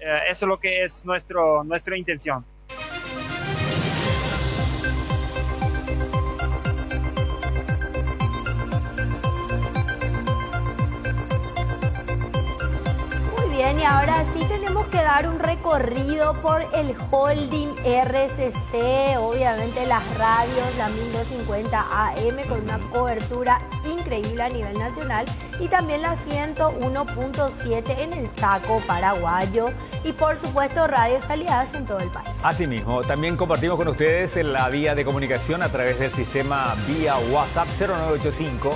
eso es lo que es nuestra intención. Bien, y ahora sí tenemos que dar un recorrido por el holding RCC, obviamente las radios, la 1250 AM con una cobertura increíble a nivel nacional y también la 101.7 en el Chaco paraguayo y por supuesto radios aliadas en todo el país. Asimismo, también compartimos con ustedes en la vía de comunicación a través del sistema vía WhatsApp 0985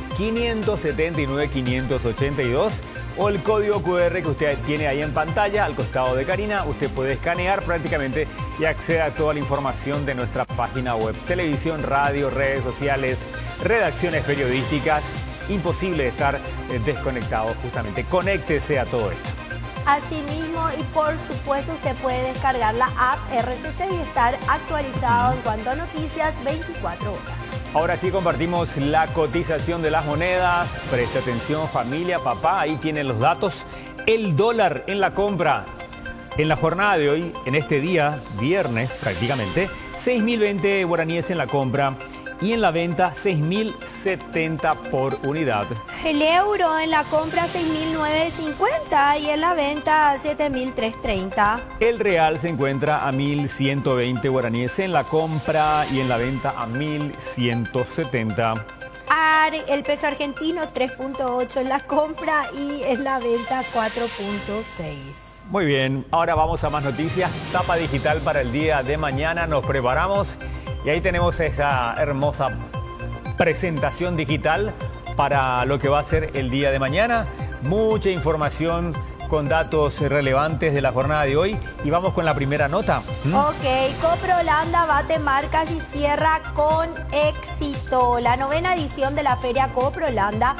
579 582 o el código QR que usted tiene ahí en pantalla al costado de Karina. Usted puede escanear prácticamente y acceder a toda la información de nuestra página web, televisión, radio, redes sociales, redacciones periodísticas. Imposible estar desconectado justamente. Conéctese a todo esto. Asimismo, y por supuesto, usted puede descargar la app RCC y estar actualizado en cuanto a noticias 24 horas. Ahora sí compartimos la cotización de las monedas. Preste atención, familia, papá, ahí tienen los datos. El dólar en la compra en la jornada de hoy, en este día, viernes prácticamente, 6.020 guaraníes en la compra. Y en la venta, 6.070 por unidad. El euro en la compra, 6.950 y en la venta, 7.330. El real se encuentra a 1.120 guaraníes en la compra y en la venta a 1.170. El peso argentino, 3.8 en la compra y en la venta, 4.6. Muy bien, ahora vamos a más noticias. Tapa digital para el día de mañana. Nos preparamos. Y ahí tenemos esa hermosa presentación digital para lo que va a ser el día de mañana. Mucha información con datos relevantes de la jornada de hoy. Y vamos con la primera nota. Ok, Coprolanda bate marcas y cierra con éxito. La 9ª edición de la Feria Coprolanda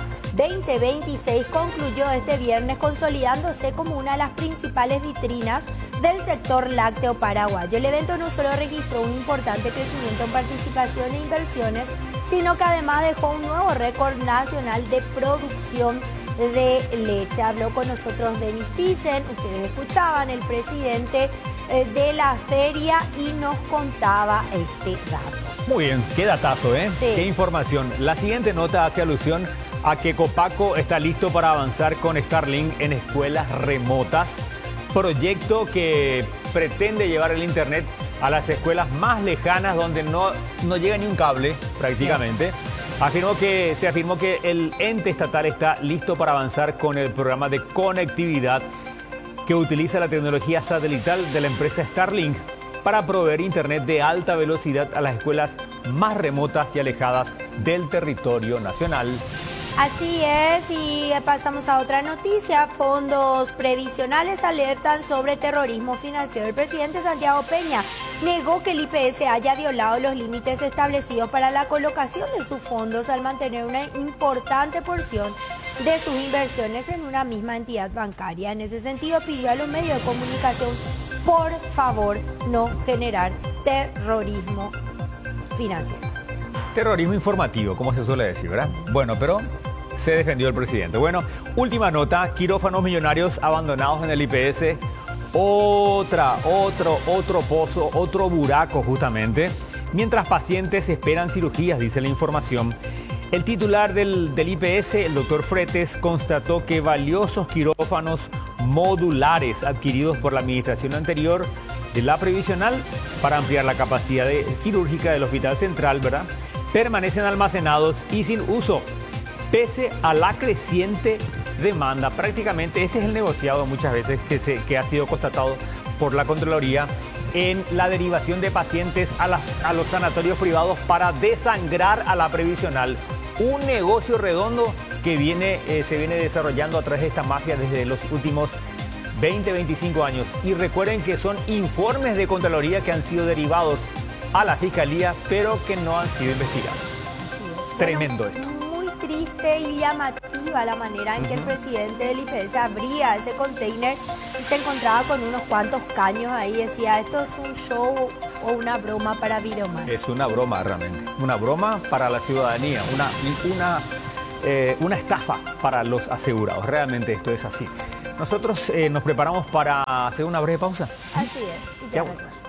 2026 concluyó este viernes consolidándose como una de las principales vitrinas del sector lácteo paraguayo. El evento no solo registró un importante crecimiento en participación e inversiones, sino que además dejó un nuevo récord nacional de producción de leche. Habló con nosotros Denis Thyssen, ustedes escuchaban, el presidente de la feria y nos contaba este dato. Muy bien, qué datazo, ¿eh? Sí. Qué información. La siguiente nota hace alusión a que Copaco está listo para avanzar con Starlink en escuelas remotas, proyecto que pretende llevar el internet a las escuelas más lejanas donde no llega ni un cable prácticamente. Sí. Se afirmó que el ente estatal está listo para avanzar con el programa de conectividad que utiliza la tecnología satelital de la empresa Starlink para proveer internet de alta velocidad a las escuelas más remotas y alejadas del territorio nacional. Así es, y pasamos a otra noticia. Fondos previsionales alertan sobre terrorismo financiero. El presidente Santiago Peña negó que el IPS haya violado los límites establecidos para la colocación de sus fondos al mantener una importante porción de sus inversiones en una misma entidad bancaria. En ese sentido, pidió a los medios de comunicación, por favor, no generar terrorismo financiero. Terrorismo informativo, como se suele decir, ¿verdad? Bueno, pero se defendió el presidente. Bueno, última nota, quirófanos millonarios abandonados en el IPS. Otro pozo, otro buraco justamente. Mientras pacientes esperan cirugías, dice la información. El titular del IPS, el doctor Fretes, constató que valiosos quirófanos modulares adquiridos por la administración anterior de la previsional para ampliar la capacidad quirúrgica del Hospital Central, ¿verdad?, permanecen almacenados y sin uso, pese a la creciente demanda. Prácticamente este es el negociado muchas veces que ha sido constatado por la Contraloría en la derivación de pacientes a los sanatorios privados para desangrar a la previsional. Un negocio redondo que se viene desarrollando a través de esta mafia desde los últimos 20-25 años. Y recuerden que son informes de Contraloría que han sido derivados a la Fiscalía, pero que no han sido investigados. Así es. Tremendo bueno, esto. Muy triste y llamativa la manera en que el presidente del IPS abría ese container y se encontraba con unos cuantos caños ahí. Decía, esto es un show o una broma para Videomatch. Es una broma realmente. Una broma para la ciudadanía. Una estafa para los asegurados. Realmente esto es así. Nosotros nos preparamos para hacer una breve pausa. Así es. Y ya Ya retorno.